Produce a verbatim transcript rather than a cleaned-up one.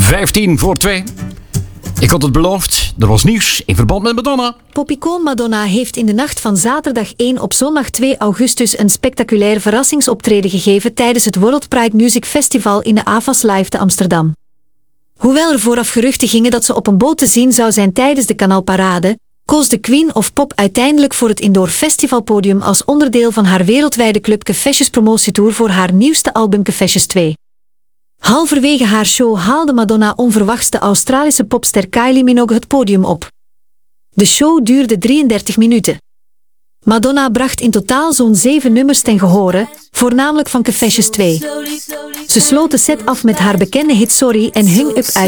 vijftien voor twee. Ik had het beloofd, er was nieuws in verband met Madonna. Popicoon Madonna heeft in de nacht van zaterdag één op zondag twee augustus een spectaculair verrassingsoptreden gegeven tijdens het World Pride Music Festival in de A V A S Live te Amsterdam. Hoewel er vooraf geruchten gingen dat ze op een boot te zien zou zijn tijdens de Kanaalparade, koos de Queen of Pop uiteindelijk voor het Indoor Festivalpodium als onderdeel van haar wereldwijde Club Confessions promotietour voor haar nieuwste album Confessions twee. Halverwege haar show haalde Madonna onverwachts de Australische popster Kylie Minogue het podium op. De show duurde drieëndertig minuten. Madonna bracht in totaal zo'n zeven nummers ten gehore, voornamelijk van Confessions twee. Ze sloot de set af met haar bekende hit Sorry en Hung Up uit